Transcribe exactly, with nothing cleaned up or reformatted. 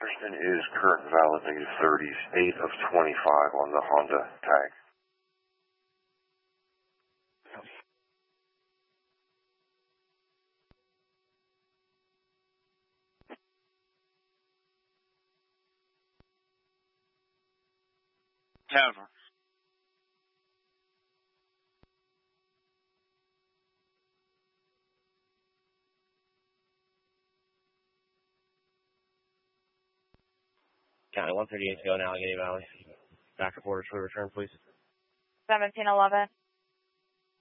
Question is current valid negative thirties, eight of twenty-five on the Honda tag. Never. County one thirty-eight to go in Allegheny Valley. Back reporters for return, please. seventeen eleven.